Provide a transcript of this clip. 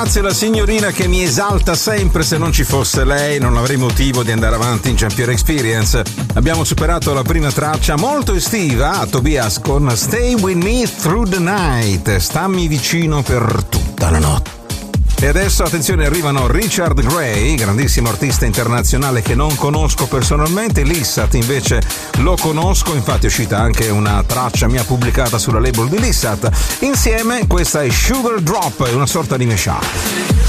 Grazie alla signorina che mi esalta sempre. Se non ci fosse lei non avrei motivo di andare avanti in Champion Experience. Abbiamo superato la prima traccia molto estiva a Tobias con Stay With Me Through the Night. Stammi vicino per tutta la notte. E adesso attenzione, arrivano Richard Gray, grandissimo artista internazionale che non conosco personalmente. Lissat invece lo conosco, infatti è uscita anche una traccia mia pubblicata sulla label di Lissat. Insieme questa è Sugar Drop, una sorta di mashup.